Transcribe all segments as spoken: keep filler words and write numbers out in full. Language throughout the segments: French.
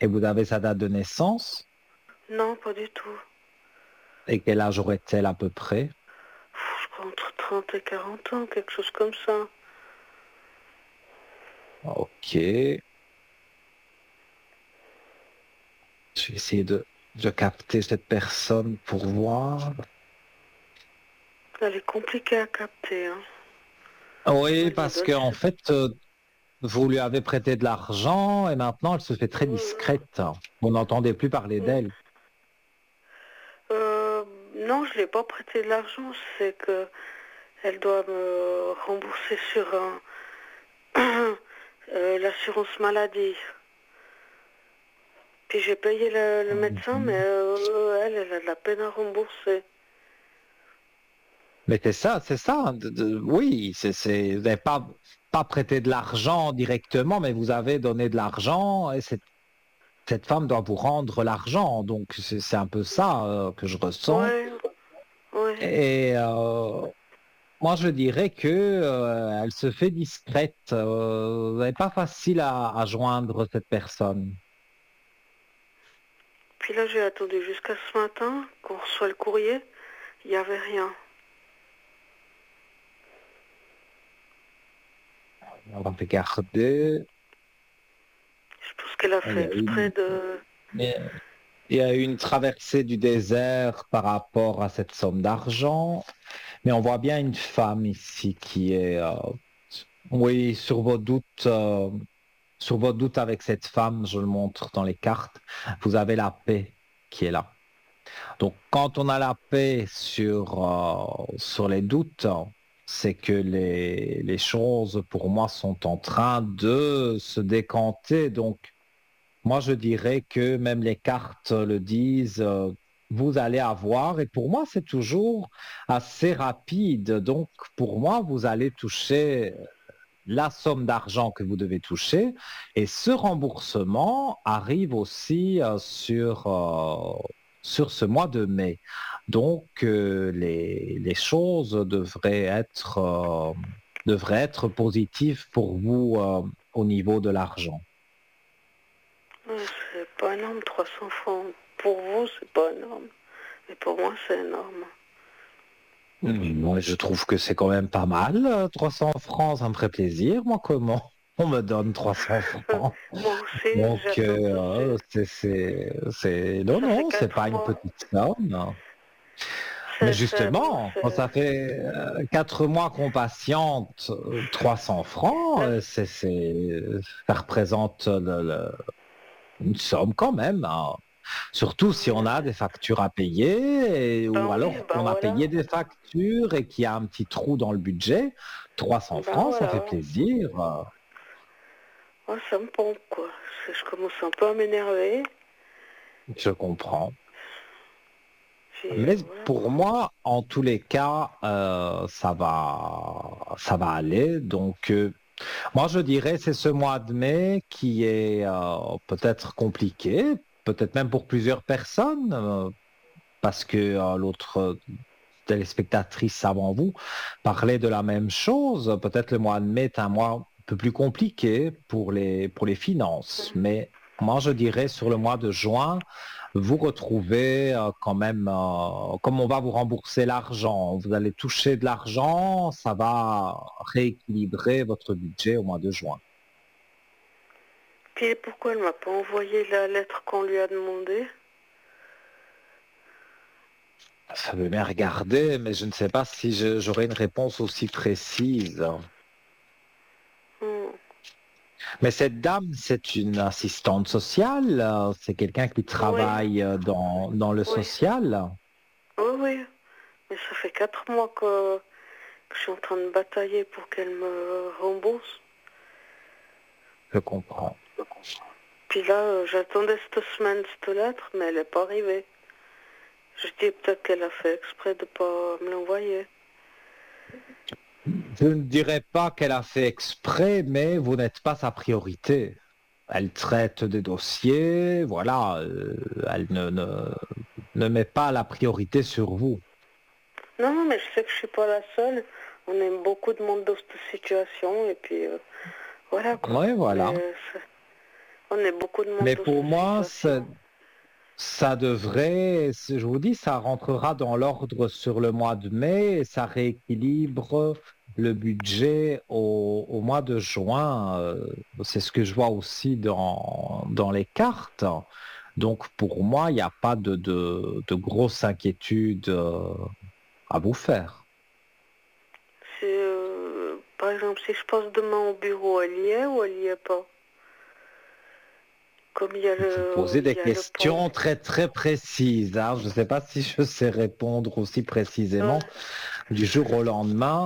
Et vous avez sa date de naissance? Non, pas du tout. Et quel âge aurait-elle à peu près? Pff, je crois entre trente et quarante ans, quelque chose comme ça. Ok. Je vais essayer de, de capter cette personne pour voir. Elle est compliquée à capter, hein. Oui, Elle parce donne qu'en ses... fait, euh, vous lui avez prêté de l'argent et maintenant elle se fait très discrète. Vous n'entendez plus parler d'elle. Euh, non, je ne l'ai pas prêté de l'argent, c'est que elle doit me rembourser sur un, euh, l'assurance maladie. Puis j'ai payé le, le médecin, mais Mhm. euh, elle, elle a de la peine à rembourser. Mais c'est ça, c'est ça. de- de- oui, c'est, c'est, vous n'avez pas, pas prêté de l'argent directement, mais vous avez donné de l'argent et cette, cette femme doit vous rendre l'argent. Donc c'est, c'est un peu ça euh, que je ressens. Ouais, ouais. Et euh, moi, je dirais que euh, elle se fait discrète. Euh, n'est pas facile à, à joindre cette personne. Puis là, j'ai attendu jusqu'à ce matin qu'on reçoit le courrier. Il n'y avait rien. On va regarder. Je pense qu'elle a Il y fait a exprès une, de... il y a une traversée du désert par rapport à cette somme d'argent. Mais on voit bien une femme ici qui est, euh, oui, sur vos doutes, euh, sur vos doutes avec cette femme, je le montre dans les cartes, vous avez la paix qui est là. Donc, quand on a la paix sur, euh, sur les doutes, c'est que les, les choses, pour moi, sont en train de se décanter. Donc, moi, je dirais que même les cartes le disent, euh, vous allez avoir, et pour moi, c'est toujours assez rapide. Donc, pour moi, vous allez toucher la somme d'argent que vous devez toucher, et ce remboursement arrive aussi euh, sur, euh, sur ce mois de mai. Donc, euh, les, les choses devraient être, euh, devraient être positives pour vous euh, au niveau de l'argent. Ouais, c'est pas énorme, trois cents francs. Pour vous, c'est pas énorme. Mais pour moi, c'est énorme. Mm, Moi, je trouve que c'est quand même pas mal. euh, trois cents francs, ça me ferait plaisir. Moi, comment on me donne trois cents francs? Moi aussi, Donc, j'attends euh, dessus. c'est, c'est, c'est, non, Ça fait non, c'est quatre pas une mois. petite somme. Mais C'est, c'est, non, justement, quand c'est... ça fait euh, quatre mois qu'on patiente, euh, trois cents francs, Mais, euh, c'est, c'est, ça représente le- le- une somme quand même, hein. Surtout si on a mais- des factures à payer et- ben ou oui, alors ben qu'on a voilà. payé des factures et qu'il y a un petit trou dans le budget. trois cents Ben francs, ça fait voilà. plaisir. Ouais, ça me pompe, quoi. C'est- Je commence un peu à m'énerver. Je comprends. Puis, Mais euh, voilà, pour quoi. moi, en tous les cas, euh, ça va, ça va aller. Donc, euh, moi, je dirais c'est ce mois de mai qui est euh, peut-être compliqué, peut-être même pour plusieurs personnes, euh, parce que euh, l'autre téléspectatrice avant vous parlait de la même chose. Peut-être le mois de mai est un mois un peu plus compliqué pour les, pour les finances, mais moi, je dirais sur le mois de juin, vous retrouvez euh, quand même, euh, comme on va vous rembourser l'argent, vous allez toucher de l'argent, ça va rééquilibrer votre budget au mois de juin. Puis pourquoi elle m'a pas envoyé la lettre qu'on lui a demandé? Ça veut bien regarder, mais je ne sais pas si je- j'aurai une réponse aussi précise. Hmm. Mais cette dame, c'est une assistante sociale, euh, c'est quelqu'un qui Oui, travaille euh, dans, dans le oui, social. oui, oui. Mais ça fait quatre mois que, que je suis en train de batailler pour qu'elle me rembourse. Je comprends. Puis là, euh, j'attendais cette semaine cette lettre, mais elle n'est pas arrivée. Je dis peut-être qu'elle a fait exprès de ne pas me l'envoyer. Je ne dirais pas qu'elle a fait exprès, mais vous n'êtes pas sa priorité. Elle traite des dossiers, voilà, euh, elle ne, ne, ne met pas la priorité sur vous. Non, non, mais je sais que je suis pas la seule. On aime beaucoup de monde dans cette situation, et puis euh, voilà quoi. Oui, voilà. Mais, On est beaucoup de monde Mais dans pour cette moi, ça, situation. ça devrait, je vous dis, ça rentrera dans l'ordre sur le mois de mai et ça rééquilibre le budget au, au mois de juin. Euh, C'est ce que je vois aussi dans, dans les cartes. Donc pour moi, il n'y a pas de, de, de grosse inquiétude euh, à vous faire. C'est, euh, par exemple, si je passe demain au bureau, elle y est ou elle y est pas? Comme il y a Vous le, posez des il y a le pont. questions très très précises, hein. Je ne sais pas si je sais répondre aussi précisément Ouais. du jour au lendemain.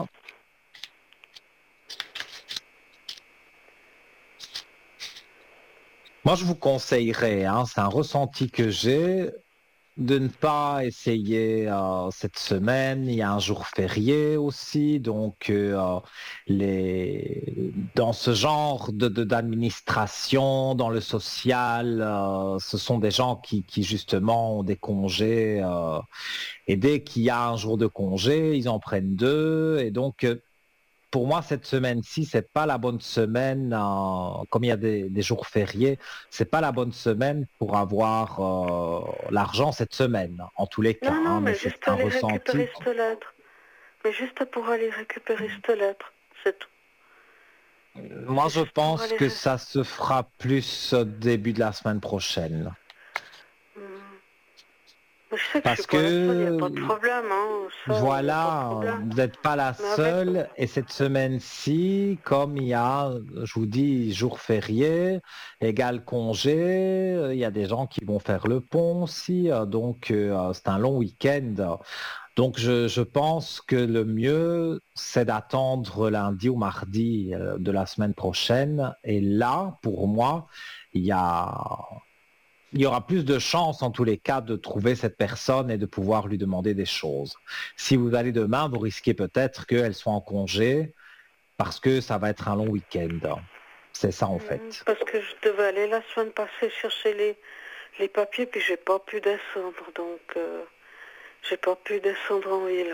Moi, je vous conseillerais, hein, c'est un ressenti que j'ai, de ne pas essayer euh, cette semaine. Il y a un jour férié aussi, donc euh, les... dans ce genre de, de- d'administration, dans le social, euh, ce sont des gens qui, qui justement ont des congés. Euh, et dès qu'il y a un jour de congé, ils en prennent deux. Et donc, euh, pour moi, cette semaine-ci, c'est pas la bonne semaine, euh, comme il y a des, des jours fériés, c'est pas la bonne semaine pour avoir euh, l'argent cette semaine, en tous les cas, Non, non, hein, mais mais c'est juste un aller ressenti. récupérer cette lettre. Mais juste pour aller récupérer cette lettre, c'est tout. Moi, C'est je juste pour pense aller... que ré- ça se fera plus au début de la semaine prochaine. Hmm. Mais je sais que je suis Parce pas la seule, il n'y a que pas de problème, hein. Ça, il n'y a pas de voilà, problème. vous n'êtes pas la Mais avec... seule. Et cette semaine-ci, comme il y a, je vous dis, jour férié, égal congé, euh, il y a des gens qui vont faire le pont aussi. euh, Donc, euh, c'est un long week-end. Donc, je, je pense que le mieux, c'est d'attendre lundi ou mardi euh, de la semaine prochaine. Et là, pour moi, il y a il y aura plus de chances en tous les cas de trouver cette personne et de pouvoir lui demander des choses. Si vous allez demain, vous risquez peut-être qu'elle soit en congé parce que ça va être un long week-end. C'est ça en Hmm. fait. Parce que je devais aller la semaine passée chercher les, les papiers, puis j'ai pas pu descendre, donc euh, j'ai pas pu descendre en ville.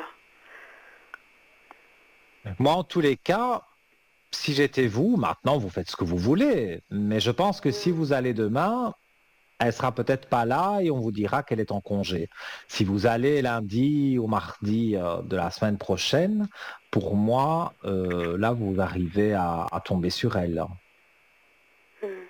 Moi, en tous les cas, si j'étais vous, maintenant vous faites ce que vous voulez, mais je pense que si Hmm. vous allez demain, elle sera peut-être pas là et on vous dira qu'elle est en congé. Si vous allez lundi ou mardi euh, de la semaine prochaine, pour moi, euh, là, vous arrivez à, à tomber sur elle. Hmm.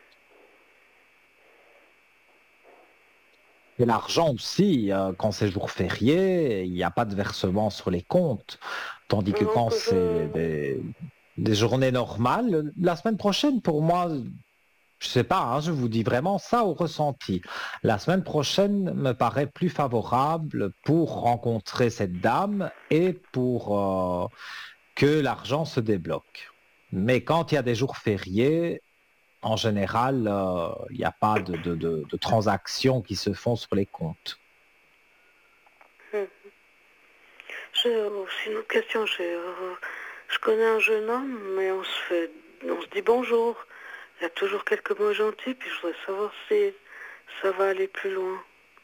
Et l'argent aussi, euh, quand c'est jour férié, il n'y a pas de versement sur les comptes. Tandis que Donc quand c'est je... des, des journées normales, la semaine prochaine, pour moi, je sais pas, hein, je vous dis vraiment ça au ressenti. La semaine prochaine me paraît plus favorable pour rencontrer cette dame et pour euh, que l'argent se débloque. Mais quand il y a des jours fériés, en général, euh, il n'y a pas de, de, de, de transactions qui se font sur les comptes. Hmm. J'ai aussi une autre question. J'ai, euh, je connais un jeune homme, mais on se fait, on se dit bonjour. Il y a toujours quelques mots gentils, puis je voudrais savoir si ça va aller plus loin.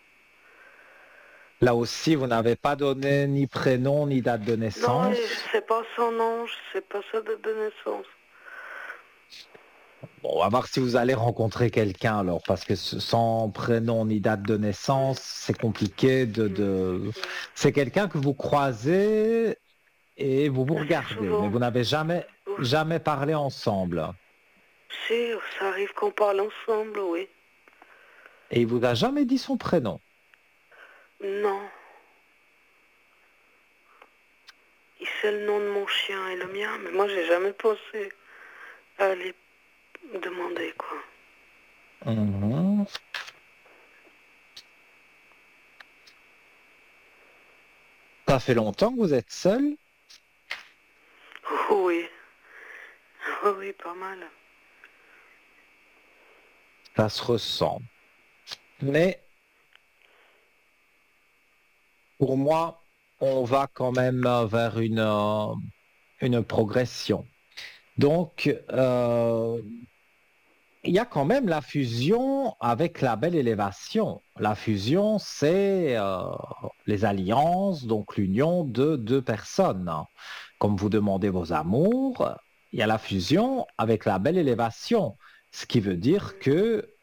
Là aussi, vous n'avez pas donné ni prénom ni date de Non, et je naissance. sais pas son nom, je sais pas sa date de naissance. Bon, on va voir si vous allez rencontrer quelqu'un alors, parce que ce- sans prénom ni date de Hmm. naissance, c'est compliqué de, Hmm. de... Hmm. C'est quelqu'un que vous croisez et vous vous Assez regardez, mais souvent. vous n'avez jamais, Ouf. jamais parlé ensemble. Si, ça arrive qu'on parle ensemble, oui. Et il vous a jamais dit son prénom. Non. Il sait le nom de mon chien et le mien, mais moi j'ai jamais pensé à aller demander quoi. Mhm. Ça fait longtemps que vous êtes seul? Oh oui, oh oui, pas mal. Ça se ressent. Mais pour moi, on va quand même euh, vers une, euh, une progression. Donc, euh, il y a quand même la fusion avec la belle élévation. La fusion, c'est euh, les alliances, donc l'union de deux personnes. Comme vous demandez vos amours, il y a la fusion avec la belle élévation. Ce qui veut dire que